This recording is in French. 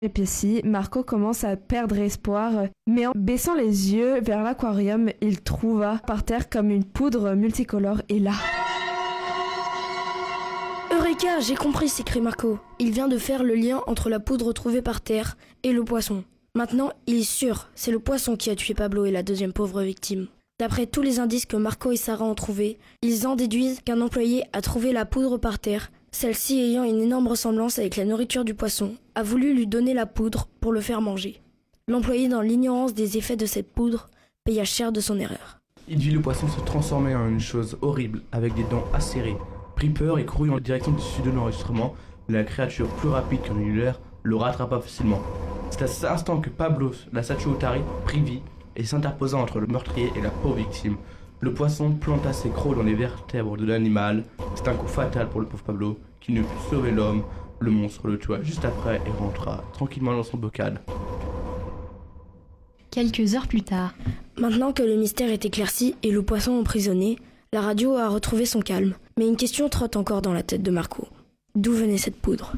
Épaissi, Marco commence à perdre espoir, mais en baissant les yeux vers l'aquarium, il trouva par terre comme une poudre multicolore et là... Eureka, j'ai compris, s'écrie Marco. Il vient de faire le lien entre la poudre trouvée par terre et le poisson. Maintenant, il est sûr, c'est le poisson qui a tué Pablo et la deuxième pauvre victime. D'après tous les indices que Marco et Sarah ont trouvés, ils en déduisent qu'un employé a trouvé la poudre par terre. Celle-ci, ayant une énorme ressemblance avec la nourriture du poisson, a voulu lui donner la poudre pour le faire manger. L'employé, dans l'ignorance des effets de cette poudre, paya cher de son erreur. Il vit le poisson se transformer en une chose horrible, avec des dents acérées, prit peur et courut en direction du studio d'enregistrement, mais la créature, plus rapide qu'un annulaire, le rattrapa facilement. C'est à cet instant que Pablo, la Sacho-Otari, prit vie et s'interposa entre le meurtrier et la pauvre victime. Le poisson planta ses crocs dans les vertèbres de l'animal. C'est un coup fatal pour le pauvre Pablo, qui ne put sauver l'homme. Le monstre le tua juste après et rentra tranquillement dans son bocal. Quelques heures plus tard. Maintenant que le mystère est éclairci et le poisson emprisonné, la radio a retrouvé son calme. Mais une question trotte encore dans la tête de Marco. D'où venait cette poudre ?